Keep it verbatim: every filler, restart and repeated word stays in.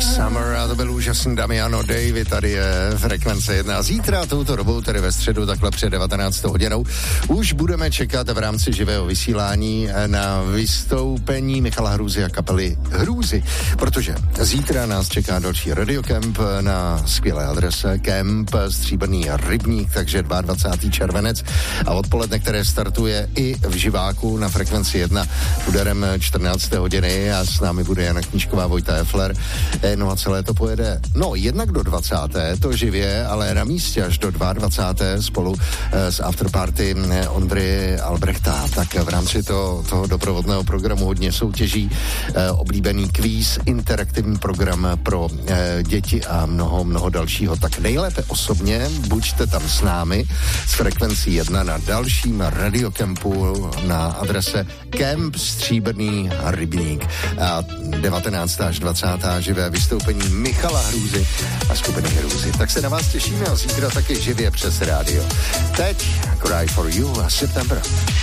Summer a to byl úžasný Damiano David, tady je Frekvence jedna. Zítra touto dobou, tedy ve středu, takhle před devatenáctou hodinou, už budeme čekat v rámci živého vysílání na vystoupení Michala Hrůzy a kapely Hrůzy, protože zítra nás čeká další radiokemp na skvělé adrese Kemp Stříbrný rybník, takže dvacátého druhého červenec a odpoledne, které startuje i v živáku na Frekvenci jedna úderem čtrnácté hodiny a s námi bude Jana Knížková, Vojta Efler. No a celé to pojede, no jednak do dvacáté to živě, ale na místě až do dvacáté druhé spolu s afterparty Ondry Albrechta. Tak v rámci to, toho doprovodného programu hodně soutěží, oblíbený kvíz, interaktivní program pro děti a mnoho, mnoho dalšího. Tak nejlépe osobně buďte tam s námi s Frekvencí jedna na dalším radiokempu na adrese Kemp Stříbrný rybník. A devatenáctá až dvacátá živé vystoupení Michala Hrůzy a skupiny Hrůzy. Tak se na vás těšíme a zítra taky živě přes rádio. Teď Cry for You a September.